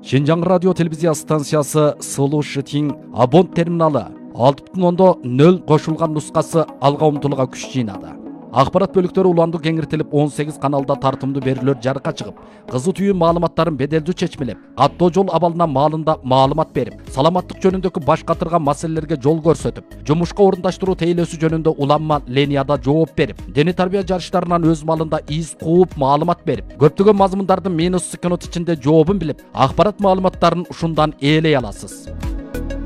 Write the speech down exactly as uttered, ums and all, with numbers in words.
Шинжаң радио телевизия станциясы Сылу Шытин Абон терминалы алты бүтүн ондон нөл кошулган нускасы алга умтулууга күч жыйнады. Акпарат бөлүктөрү уланды кеңиртилип он сегиз каналда тартымдуу берүүлөр жарыкка чыгып, кызуу түйүн маалыматтарын беделдүү чечмелеп, аттоо жол абалына маалында маалымат берип, саламаттык жөнүндөгү баш катырган маселелерге жол көрсөтүп, жумушка орундаштыруу тейлөөсү жөнүндө уланма ленияда жооп берип, дене тарбия жарыштарынан өз малында из кууп маалымат берип, көптөгөн мазмундардын минус секунд ичинде жообун билип, акпарат маалыматтарын ушундан ээлей аласыз.